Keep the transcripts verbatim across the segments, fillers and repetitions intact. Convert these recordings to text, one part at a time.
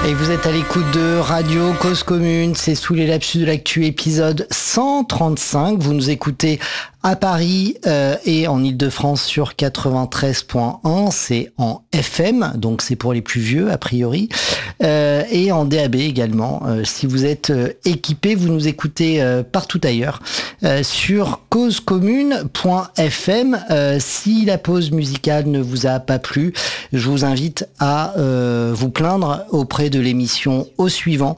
Et vous êtes à l'écoute de Radio Cause Commune, c'est Sous les lapsus de l'actu, épisode cent trente-cinq. Vous nous écoutez à Paris euh, et en Île-de-France sur quatre-vingt-treize point un, c'est en F M, donc c'est pour les plus vieux a priori, euh, et en D A B également. Euh, si vous êtes euh, équipé, vous nous écoutez euh, partout ailleurs euh, sur cause commune point f m. Euh, si la pause musicale ne vous a pas plu, je vous invite à euh, vous plaindre auprès de l'émission Au Suivant,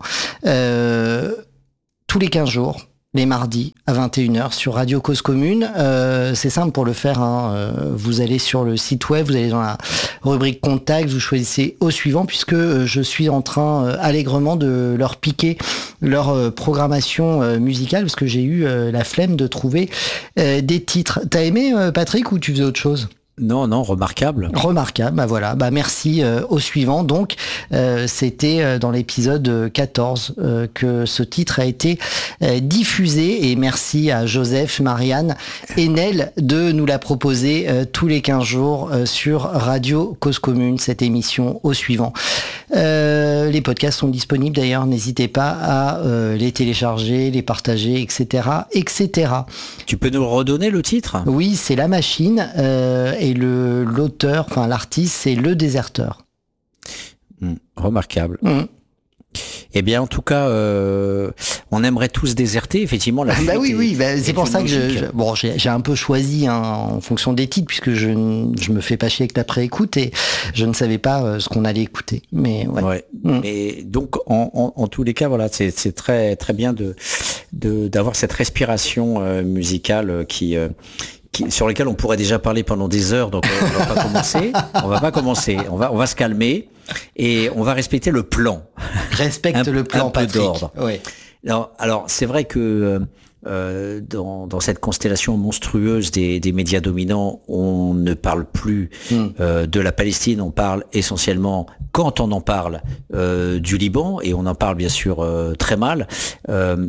euh, tous les quinze jours. Les mardis à vingt et une heures sur Radio Cause Commune. Euh, c'est simple pour le faire. Hein. Euh, vous allez sur le site web, vous allez dans la rubrique Contact, vous choisissez Au Suivant, puisque euh, je suis en train euh, allègrement de leur piquer leur euh, programmation euh, musicale, parce que j'ai eu euh, la flemme de trouver euh, des titres. T'as aimé, euh, Patrick, ou tu faisais autre chose ? Non, non, remarquable. Remarquable, bah voilà, bah merci euh, Au Suivant. Donc, euh, c'était euh, dans l'épisode quatorze euh, que ce titre a été euh, diffusé, et merci à Joseph, Marianne et Nel de nous la proposer euh, tous les quinze jours euh, sur Radio Cause Commune, cette émission Au Suivant. Euh, les podcasts sont disponibles d'ailleurs, n'hésitez pas à euh, les télécharger, les partager, et cetera, et cetera. Tu peux nous redonner le titre ? Oui, c'est La Machine. Euh, Et le l'auteur, enfin l'artiste, c'est Le Déserteur. Mmh, remarquable. Mmh. Eh bien, en tout cas, euh, on aimerait tous déserter, effectivement. La bah oui, est, oui, bah, c'est pour ça que je, je, bon, j'ai, j'ai un peu choisi hein, en fonction des titres, puisque je, je me fais pas chier avec la pré-écoute et je ne savais pas euh, ce qu'on allait écouter. Mais ouais. ouais. Mmh. Et donc, en, en, en tous les cas, voilà, c'est, c'est très, très bien de, de d'avoir cette respiration euh, musicale qui. Euh, Qui, sur lesquels on pourrait déjà parler pendant des heures, donc on va pas commencer. On va pas commencer. On va, on va se calmer et on va respecter le plan. Respecte un, le plan, un peu Patrick. d'ordre. Ouais. Alors, alors c'est vrai que euh, dans, dans cette constellation monstrueuse des, des médias dominants, on ne parle plus mm. euh, de la Palestine. On parle essentiellement, quand on en parle, euh, du Liban, et on en parle bien sûr euh, très mal. Euh,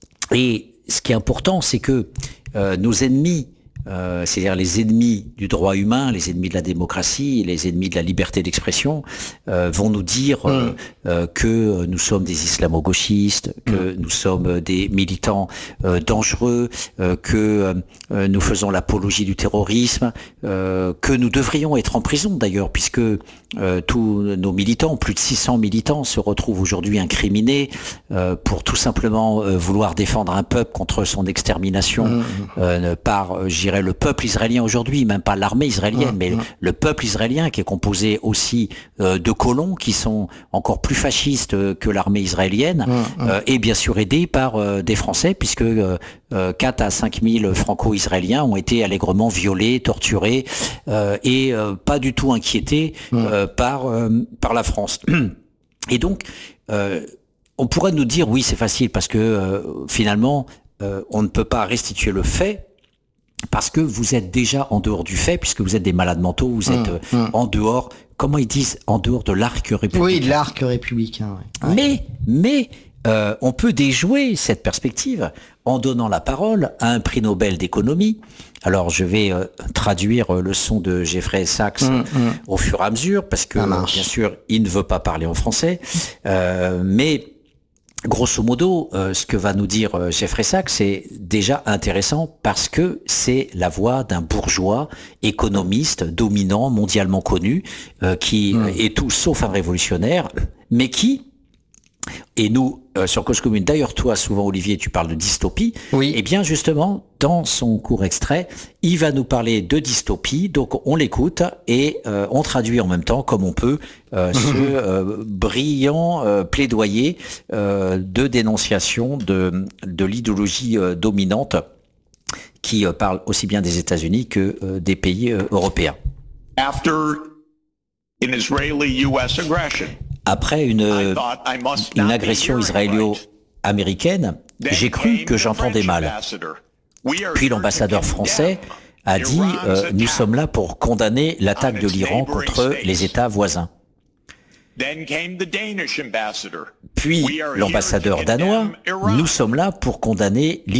et ce qui est important, c'est que euh, nos ennemis, Euh, c'est-à-dire les ennemis du droit humain, les ennemis de la démocratie, les ennemis de la liberté d'expression, euh, vont nous dire euh, mmh. euh, que nous sommes des islamo-gauchistes, que mmh. nous sommes des militants euh, dangereux, euh, que euh, nous faisons l'apologie du terrorisme, euh, que nous devrions être en prison d'ailleurs, puisque euh, tous nos militants, plus de six cents militants, se retrouvent aujourd'hui incriminés euh, pour tout simplement euh, vouloir défendre un peuple contre son extermination mmh. euh, par, euh, je dirais, le peuple israélien aujourd'hui, même pas l'armée israélienne, mmh, mais mmh. le peuple israélien qui est composé aussi euh, de colons qui sont encore plus fascistes euh, que l'armée israélienne, mmh, mmh. Euh, et bien sûr aidés par euh, des Français, puisque euh, euh, quatre à cinq mille franco-israéliens ont été allègrement violés, torturés euh, et euh, pas du tout inquiétés euh, par, euh, par la France. Et donc, euh, on pourrait nous dire, oui, c'est facile, parce que euh, finalement, euh, on ne peut pas restituer le fait, parce que vous êtes déjà en dehors du fait, puisque vous êtes des malades mentaux, vous êtes mmh, euh, mmh. en dehors, comment ils disent, en dehors de l'arc républicain. Oui, de l'arc républicain. Ouais. Mais, mais, euh, on peut déjouer cette perspective en donnant la parole à un prix Nobel d'économie. Alors, je vais euh, traduire euh, le son de Jeffrey Sachs mmh, mmh. au fur et à mesure, parce que, bien sûr, il ne veut pas parler en français, euh, mais grosso modo, euh, ce que va nous dire euh, Jeffrey Sachs, c'est déjà intéressant parce que c'est la voix d'un bourgeois économiste dominant, mondialement connu, euh, qui mmh. est tout sauf un révolutionnaire, mais qui, et nous, euh, sur Cause Commune, d'ailleurs toi souvent Olivier, tu parles de dystopie, oui. et bien justement, dans son court extrait, il va nous parler de dystopie, donc on l'écoute et euh, on traduit en même temps, comme on peut, euh, ce euh, brillant euh, plaidoyer euh, de dénonciation de, de l'idéologie euh, dominante qui euh, parle aussi bien des États-Unis que euh, des pays euh, européens. After an Israeli-U S aggression, Après une, une agression israélo-américaine, j'ai cru que j'entendais mal. Puis l'ambassadeur français a dit euh, « Nous sommes là pour condamner l'attaque de l'Iran contre les États voisins ». Puis l'ambassadeur danois « Nous sommes là pour condamner l'Iran ».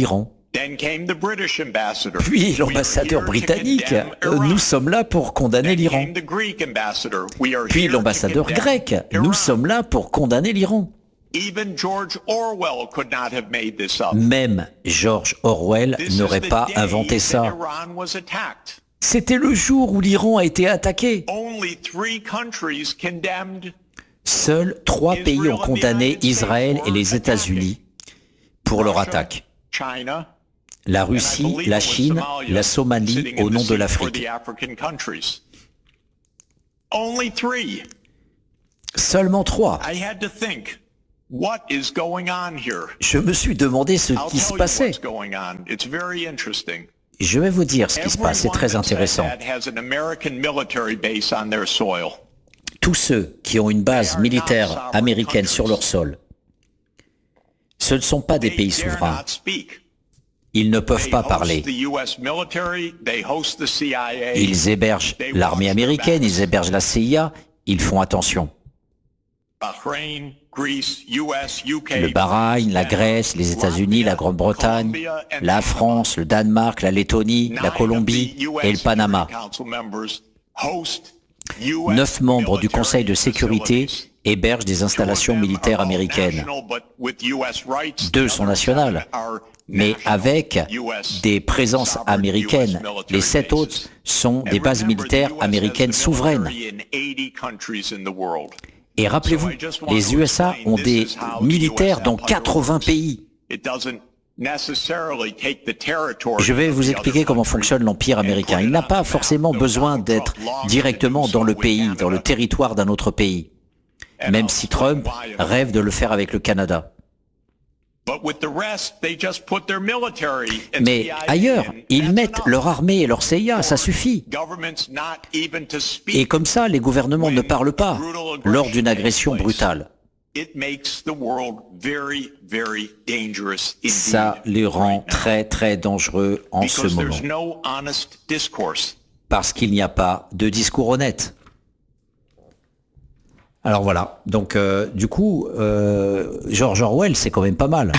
Then came the British ambassador. Puis l'ambassadeur britannique. Nous sommes là pour condamner l'Iran. Puis l'ambassadeur grec. Nous sommes là pour condamner l'Iran. Even George Orwell could not have made this up. Même George Orwell This n'aurait is the pas day inventé that ça. Iran was attacked. C'était le jour où l'Iran a été attaqué. Only three countries condemned. Seuls trois pays ont condamné Israël et les États-Unis pour leur attaque. China, La and I Russie, believe la it was Chine, Somalia, la Somalie sitting in au the nom de seat for l'Afrique. the African countries. Only three. Seulement trois. I had to think, what is going on here? Je me suis demandé ce I'll qui se tell you passait. what's going on. It's very interesting. Je vais vous dire ce qui se passe, c'est Everyone très that said intéressant. that has an American military base on their soil. Tous ceux qui ont une base militaire américaine sur leur sol, ce ne sont pas des They pays dare souverains. not speak. Ils ne peuvent They pas host parler. the U S military, they host the C I A. Ils hébergent l'armée américaine, ils hébergent la C I A, ils font attention. Bahrain, Greece, U S, U K, Le Bahreïn, la Grèce, les États-Unis, la Grande-Bretagne, la France, le Danemark, la Lettonie, la Colombie et le Panama. Neuf membres du Conseil de sécurité hébergent des installations militaires américaines. Deux sont nationales, mais avec des présences américaines. Les sept autres sont des bases militaires américaines souveraines. Et rappelez-vous, les U S A ont des militaires dans quatre-vingts pays. Je vais vous expliquer comment fonctionne l'Empire américain. Il n'a pas forcément besoin d'être directement dans le pays, dans le territoire d'un autre pays, même si Trump rêve de le faire avec le Canada. Mais ailleurs, ils mettent leur armée et leur C I A, ça suffit. Et comme ça, les gouvernements ne parlent pas lors d'une agression brutale. Ça les rend très très dangereux en ce moment. Parce qu'il n'y a pas de discours honnête. Alors voilà, donc euh, du coup, euh, George Orwell, c'est quand même pas mal.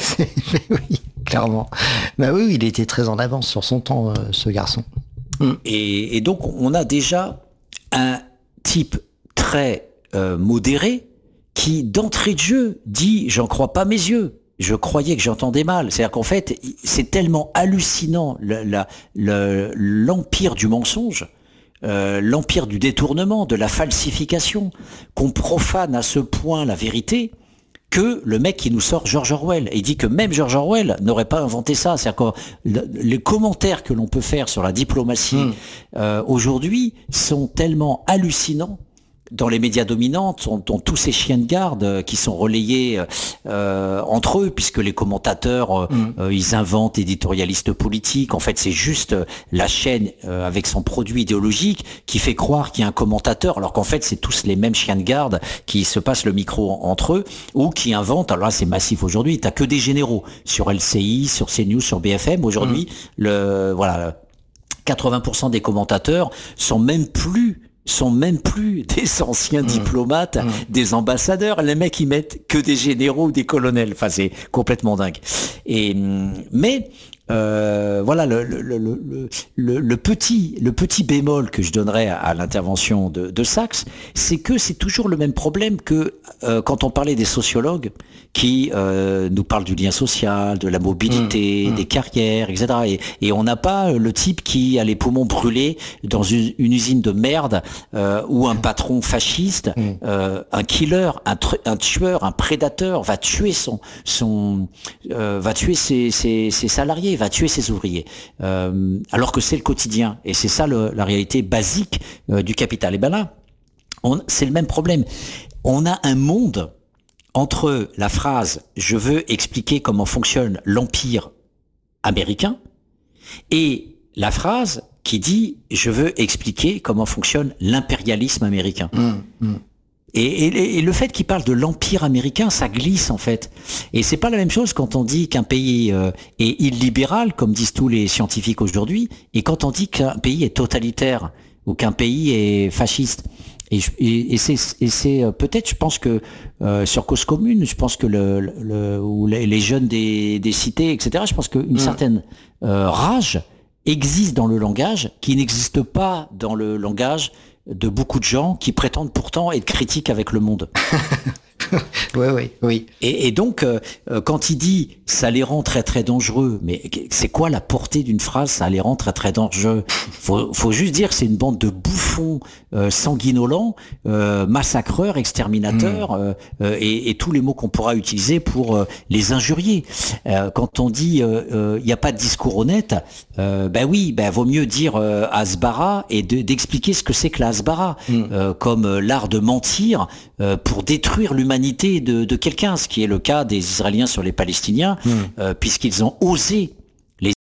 Oui, clairement. Bah oui, il était très en avance sur son temps, euh, ce garçon. Mm. Et, et donc, on a déjà un type très euh, modéré qui, d'entrée de jeu, dit « j'en crois pas mes yeux ». Je croyais que j'entendais mal. C'est-à-dire qu'en fait, c'est tellement hallucinant, le, la, le, l'empire du mensonge, Euh, l'empire du détournement, de la falsification, qu'on profane à ce point la vérité, que le mec qui nous sort George Orwell. Et il dit que même George Orwell n'aurait pas inventé ça. C'est-à-dire que les commentaires que l'on peut faire sur la diplomatie mmh. euh, aujourd'hui sont tellement hallucinants dans les médias dominants, dans tous ces chiens de garde qui sont relayés euh, entre eux, puisque les commentateurs, mmh. euh, ils inventent éditorialistes politiques. En fait, c'est juste la chaîne euh, avec son produit idéologique qui fait croire qu'il y a un commentateur, alors qu'en fait, c'est tous les mêmes chiens de garde qui se passent le micro en, entre eux, ou qui inventent, alors là, c'est massif aujourd'hui, t'as que des généraux sur L C I, sur CNews, sur B F M. Aujourd'hui, mmh. le voilà, quatre-vingts pour cent des commentateurs sont même plus sont même plus des anciens mmh. diplomates, mmh. des ambassadeurs. Les mecs, ils mettent que des généraux ou des colonels. Enfin, c'est complètement dingue. Et, mais, euh, voilà, le, le, le, le, le, le, petit, le petit bémol que je donnerais à, à l'intervention de, de Sachs, c'est que c'est toujours le même problème que euh, quand on parlait des sociologues qui euh, nous parlent du lien social, de la mobilité, mmh, mmh. des carrières, et cetera. Et, et on n'a pas le type qui a les poumons brûlés dans une, une usine de merde euh, ou un patron fasciste, mmh. euh, un killer, un, un tueur, un prédateur va tuer son, son, euh, va tuer ses, ses, ses salariés, va tuer ses ouvriers. Euh, alors que c'est le quotidien. Et c'est ça le, la réalité basique euh, du capital. Et ben là, on, c'est le même problème. On a un monde entre la phrase « je veux expliquer comment fonctionne l'empire américain » et la phrase qui dit « je veux expliquer comment fonctionne l'impérialisme américain mmh, ». Mmh. Et, et, et le fait qu'il parle de l'empire américain, ça glisse en fait. Et c'est pas la même chose quand on dit qu'un pays euh, est illibéral, comme disent tous les scientifiques aujourd'hui, et quand on dit qu'un pays est totalitaire ou qu'un pays est fasciste. Et, et, et c'est, et c'est peut-être, je pense que euh, sur Cause Commune, je pense que le, le ou les, les jeunes des, des cités, et cetera. Je pense qu'une mmh. certaine euh, rage existe dans le langage qui n'existe pas dans le langage de beaucoup de gens qui prétendent pourtant être critiques avec le monde. Oui, oui, oui. Et, et donc, euh, quand il dit « ça les rend très très dangereux », mais c'est quoi la portée d'une phrase « ça les rend très très dangereux » ? Faut, faut juste dire que c'est une bande de bouffons euh, sanguinolents, euh, massacreurs, exterminateurs, mmh. euh, et, et tous les mots qu'on pourra utiliser pour euh, les injurier. Euh, quand on dit « il euh, n'y euh, a pas de discours honnête euh, », ben oui, ben vaut mieux dire euh, « Hasbara » et de, d'expliquer ce que c'est que la Hasbara, mmh. euh, comme euh, l'art de mentir euh, pour détruire l'humanité De, de quelqu'un, ce qui est le cas des Israéliens sur les Palestiniens, mmh. euh, puisqu'ils ont osé, les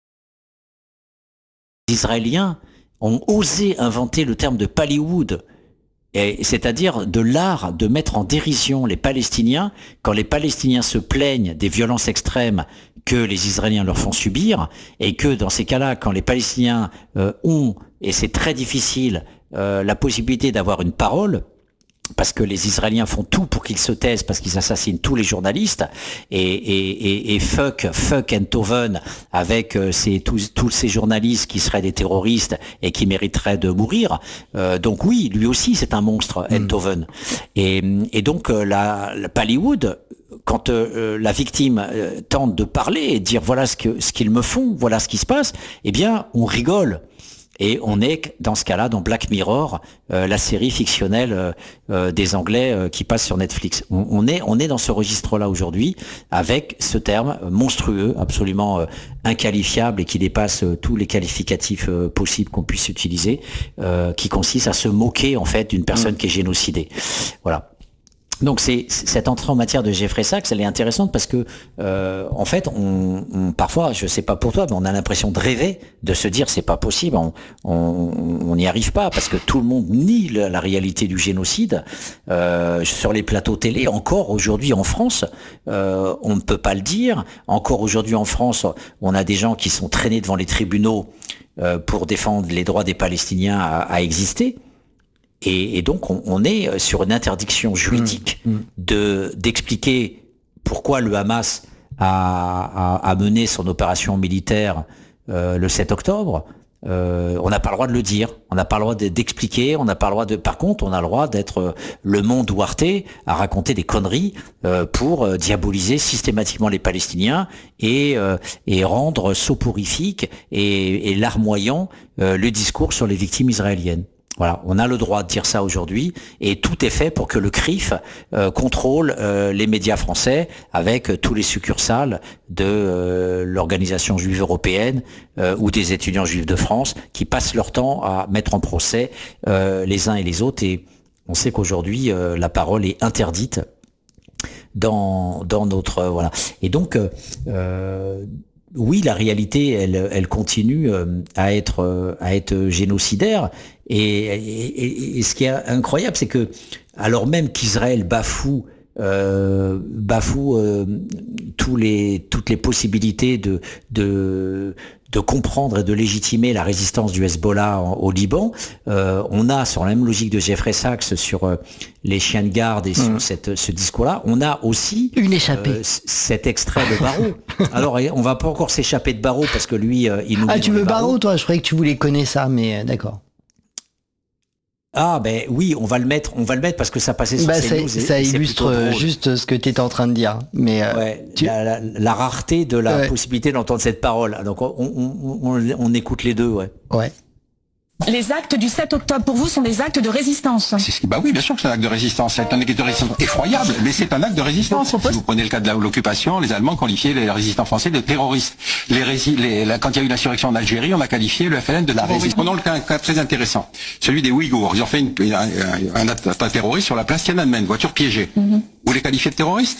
Israéliens ont osé inventer le terme de Pallywood, et, c'est-à-dire de l'art de mettre en dérision les Palestiniens quand les Palestiniens se plaignent des violences extrêmes que les Israéliens leur font subir, et que dans ces cas-là, quand les Palestiniens euh, ont, et c'est très difficile, euh, la possibilité d'avoir une parole, parce que les Israéliens font tout pour qu'ils se taisent, parce qu'ils assassinent tous les journalistes, et, et, et, et fuck, fuck Enthoven avec euh, ces, tous, tous ces journalistes qui seraient des terroristes et qui mériteraient de mourir. Euh, donc oui, lui aussi c'est un monstre, mmh. Enthoven. Et, et donc euh, la, la Pallywood, quand euh, la victime euh, tente de parler et de dire voilà ce que ce qu'ils me font, voilà ce qui se passe, eh bien on rigole. Et on est dans ce cas-là dans Black Mirror, euh, la série fictionnelle euh, euh, des Anglais euh, qui passe sur Netflix. On, on est on est dans ce registre-là aujourd'hui avec ce terme monstrueux, absolument euh, inqualifiable et qui dépasse euh, tous les qualificatifs euh, possibles qu'on puisse utiliser, euh, qui consiste à se moquer en fait d'une personne mmh. qui est génocidée. Voilà. Donc c'est cette entrée en matière de Jeffrey Sachs, elle est intéressante parce que euh, en fait, on, on parfois, je sais pas pour toi, mais on a l'impression de rêver, de se dire c'est pas possible, on n'y arrive pas parce que tout le monde nie la, la réalité du génocide euh, sur les plateaux télé. Encore aujourd'hui en France, euh, on ne peut pas le dire. Encore aujourd'hui en France, on a des gens qui sont traînés devant les tribunaux euh, pour défendre les droits des Palestiniens à, à exister. Et, et donc on, on est sur une interdiction juridique mmh, mmh. de d'expliquer pourquoi le Hamas a, a, a mené son opération militaire euh, le sept octobre. Euh, on n'a pas le droit de le dire, on n'a pas le droit d'expliquer, on n'a pas le droit de. Par contre, on a le droit d'être le monde ouarté à raconter des conneries euh, pour euh, diaboliser systématiquement les Palestiniens et euh, et rendre soporifique et, et larmoyant euh, le discours sur les victimes israéliennes. Voilà, on a le droit de dire ça aujourd'hui et tout est fait pour que le C R I F euh, contrôle euh, les médias français avec euh, tous les succursales de euh, l'organisation juive européenne euh, ou des étudiants juifs de France qui passent leur temps à mettre en procès euh, les uns et les autres. Et on sait qu'aujourd'hui, euh, la parole est interdite dans, dans notre... Euh, voilà. Et donc... Euh, oui, la réalité, elle, elle continue à être, à être génocidaire. Et, et, et ce qui est incroyable, c'est que, alors même qu'Israël bafoue, euh, bafoue euh, tous les, toutes les possibilités de, de, de comprendre et de légitimer la résistance du Hezbollah en, au Liban, euh, on a, sur la même logique de Jeffrey Sachs, sur euh, les chiens de garde et sur mmh. cette, ce discours-là, on a aussi une échappée. Euh, cet extrait de Barrault. Alors, on va pas encore s'échapper de Barrault parce que lui, euh, il nous... Ah, tu veux Barrault, toi? Je croyais que tu voulais connaître ça, mais euh, d'accord. Ah ben oui, on va le mettre, on va le mettre parce que ça passait sur bah, CNews. Ça, ça illustre juste ce que tu étais en train de dire. Mais euh, ouais, tu... la, la, la rareté de la ouais. possibilité d'entendre cette parole. Donc on, on, on, on écoute les deux, ouais. Ouais. Les actes du sept octobre, pour vous, sont des actes de résistance. C'est, bah oui, bien sûr que c'est un acte de résistance. C'est un acte de résistance effroyable, mais c'est un acte de résistance. Si vous prenez le cas de l'occupation, les Allemands qualifiaient les résistants français de terroristes. Les, rési les la, quand il y a eu l'insurrection en Algérie, on a qualifié le F L N de la résistance. Prenons le cas, un cas très intéressant, celui des Ouïghours. Ils ont fait une, une, un, un attentat terroriste sur la place Tiananmen, voiture piégée. Mm-hmm. Vous les qualifiez de terroristes?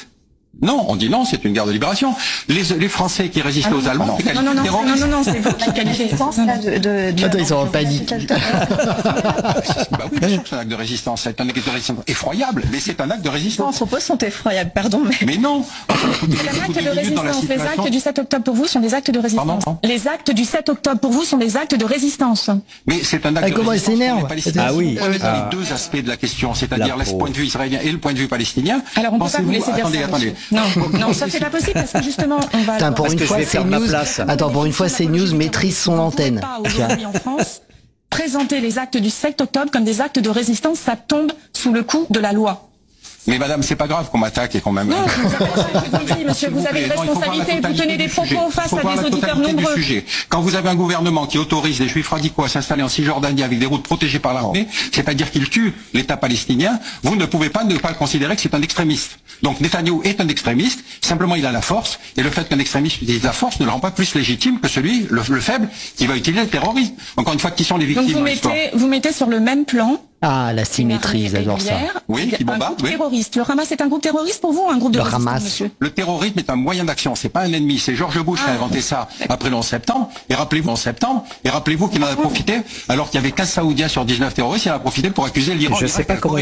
Non, on dit non, c'est une guerre de libération. Les, les Français qui résistaient aux Allemands, c'est Non, non, non, non, non, non, c'est vous qui qualifiez ça de, de, de... Attends, ils sont en panique. Bah oui, bien sûr que c'est un acte de résistance. C'est un acte de résistance effroyable, mais c'est un acte de Vos résistance. propos sont effroyables, pardon, mais... Mais non. C'est un acte de résistance. Les actes du sept octobre pour vous sont des actes de résistance. Pardon Les actes du sept octobre pour vous sont des actes de résistance. Mais c'est un acte Ah, de comment elle résistance. s'énerve. pour les Palestiniens. Ah oui. Vous prenez Ah. les deux aspects de la question, c'est-à-dire La le pauvre. point de vue israélien et le point de vue palestinien. Alors on peut pas vous Pensez-vous- laisser dire attendez, ça. attendez. monsieur. Non, non, ça c'est pas possible parce que justement on va. Putain, pour Parce une que je fois, vais c'est perdre ma news. place. Attends, pour une fois, c'est news maîtrise son antenne. Pas aujourd'hui en France présenter les actes du sept octobre comme des actes de résistance, ça tombe sous le coup de la loi. Mais madame, c'est pas grave qu'on m'attaque et qu'on m'aime. Non, je vous appelle, je vous dis, monsieur, vous avez une responsabilité, vous tenez des propos face à des auditeurs nombreux. Sujet. Quand vous avez un gouvernement qui autorise les juifs radicaux à s'installer en Cisjordanie avec des routes protégées par l'armée, c'est-à-dire qu'il tue l'État palestinien, vous ne pouvez pas ne pas considérer que c'est un extrémiste. Donc Netanyahou est un extrémiste, simplement il a la force, et le fait qu'un extrémiste utilise la force ne le rend pas plus légitime que celui, le, le faible, qui va utiliser le terrorisme. Encore une fois, qui sont les victimes Donc vous dans l'histoire? mettez, vous mettez sur le même plan Ah, la symétrie, une armée j'adore ça. régulière, Oui, qui un bombarde, groupe oui. terroriste. Le Hamas est un groupe terroriste pour vous ou un groupe de Le résistance, Hamas. monsieur? Le terrorisme est un moyen d'action, c'est pas un ennemi. C'est George Bush qui a inventé ça après le onze septembre. Et rappelez-vous en septembre, et rappelez-vous qu'il en a profité, alors qu'il y avait quinze Saoudiens sur dix-neuf terroristes, il en a profité pour accuser l'Iran. Je sais pas comment